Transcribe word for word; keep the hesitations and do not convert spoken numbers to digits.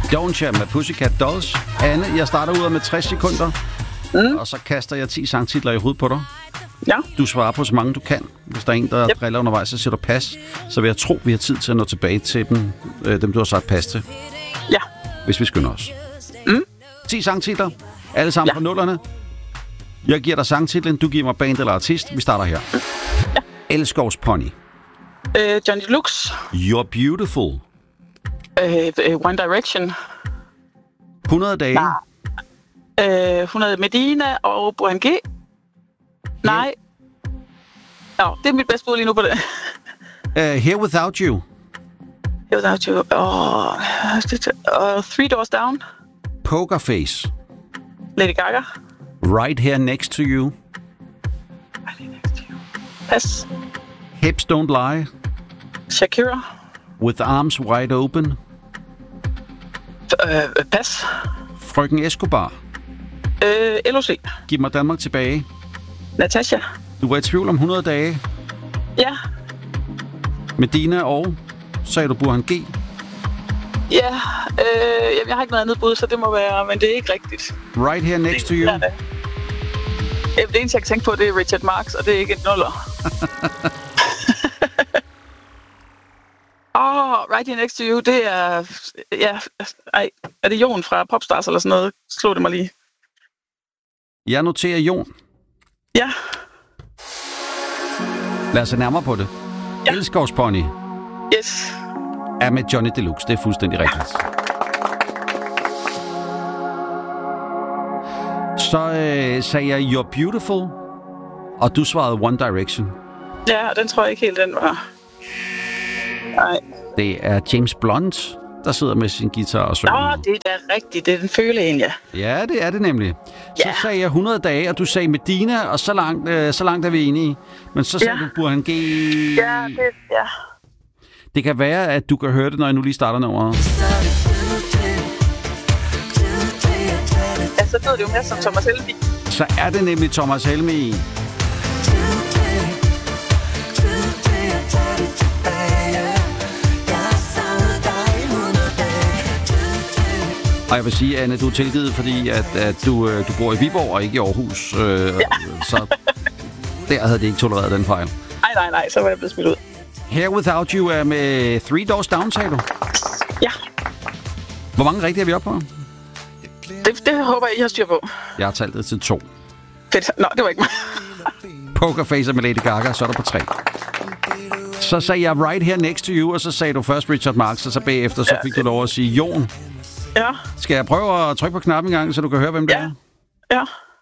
Don't You med Pussycat Dolls. Anne, jeg starter ud med tres sekunder, mm. og så kaster jeg ti sangtitler i hovedet på dig. Ja. Du svarer på så mange du kan. Hvis der er en, der yep. driller undervejs, så siger du pas. Så vil jeg tro, vi har tid til at nå tilbage til dem, øh, dem du har sagt pas til. Ja. Hvis vi skynder os. Mm. ti sangtitler. Alle sammen ja. Fra nullerne. Jeg giver dig sangtitlen, du giver mig band eller artist. Vi starter her. Ja. Elskovs Pony. Uh, Johnny Deluxe. You're Beautiful. Uh, One Direction. hundrede dage. Uh, hundrede Medina og Burhan G. Nej. Ja, det er mit bedste bud lige nu på det. Uh, Here Without You. Here Without You. Oh, uh, Three Doors Down. Poker Face. Lady Gaga. Right Here Next to You. Right Here Next to You. Pass. Hips Don't Lie. Shakira. With Arms Wide Open. Uh, pas. Frøken Escobar. Uh, L O C. Giv mig Danmark tilbage. Natasha. Du var i tvivl om hundrede dage. Ja. Medina og, sagde du Burhan G. Ja, øh, jeg har ikke noget andet bud, så det må være, men det er ikke rigtigt. Right Here Next to You. Ja, det. det eneste, jeg kan tænke på, det er Richard Marx, og det er ikke en nuller. Åh, oh, Right Here Next to You, det er... Ja, ej, er det Jon fra Popstars eller sådan noget? Slå det mig lige. Jeg noterer Jon. Ja. Lad os se nærmere på det. Ja. Elskovs Pony. Yes. Er med Johnny Deluxe. Det er fuldstændig rigtigt. Så øh, sagde jeg You're Beautiful, og du svarede One Direction. Ja, den tror jeg ikke helt, den var... Nej. Det er James Blunt, der sidder med sin guitar og synger. Nå, det er da rigtigt. Det er den føle en, ja. Ja, det er det nemlig. Så ja. Sagde jeg hundrede dage, og du sagde Medina, og så langt, øh, så langt er vi enige. Men så sagde ja. Du Burhan G. Ja, det, ja. Det kan være, at du kan høre det, når jeg nu lige starter nummeret. Ja, så lyder det jo mere som Thomas Helmig. Så er det nemlig Thomas Helmig. Og jeg vil sige, Anne, du er tilgivet, fordi at, at du, du bor i Viborg og ikke i Aarhus. Øh, ja. Så der havde det ikke tolereret den fejl. Nej, nej, nej, så var jeg blevet smidt ud. Here Without You er med Three Doors Down, sagde du? Ja. Hvor mange rigtige er vi oppe på? Det, det håber jeg, I har styr på. Jeg har talt det til to. Fedt. Nå, det var ikke mig. Pokerface med Lady Gaga, så er der på tre. Så sagde jeg Right Here Next to You, og så sagde du først Richard Marx, og så bagefter så fik ja. Du lov at sige Jon. Ja. Skal jeg prøve at trykke på knappen en gang, så du kan høre, hvem det ja. er? Ja.